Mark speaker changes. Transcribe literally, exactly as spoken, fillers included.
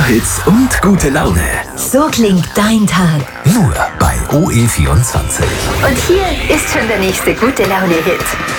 Speaker 1: Hits und gute Laune.
Speaker 2: So klingt dein Tag.
Speaker 1: Nur bei O E vierundzwanzig.
Speaker 2: Und hier ist schon der nächste gute Laune-Hit.